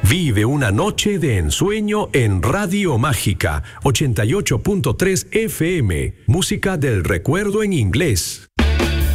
Vive una noche de ensueño en Radio Mágica 88.3 FM. Música del recuerdo en inglés.